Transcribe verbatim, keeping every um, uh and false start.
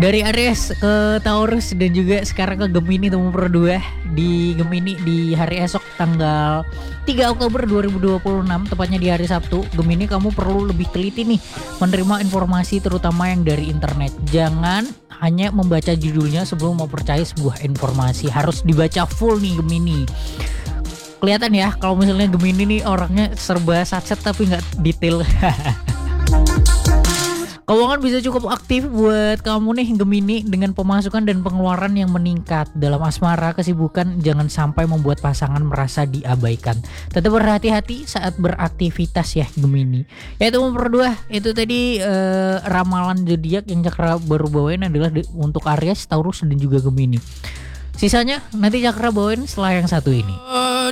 Dari Aries ke Taurus dan juga sekarang ke Gemini nomor berdua. Di Gemini di hari esok tanggal tiga Oktober dua ribu dua puluh enam, tepatnya di hari Sabtu. Gemini, kamu perlu lebih teliti nih menerima informasi terutama yang dari internet. Jangan hanya membaca judulnya sebelum mau percaya sebuah informasi. Harus dibaca full nih Gemini. Kelihatan ya kalau misalnya Gemini nih orangnya serba sacet tapi nggak detail. Keuangan bisa cukup aktif buat kamu nih Gemini dengan pemasukan dan pengeluaran yang meningkat. Dalam asmara, kesibukan jangan sampai membuat pasangan merasa diabaikan. Tetap berhati-hati saat beraktivitas ya Gemini. Yaitu nomor dua, itu tadi eh, ramalan zodiak yang Cakra baru bawain adalah di, untuk Aries, Taurus dan juga Gemini. Sisanya nanti Cakra bawain setelah yang satu ini.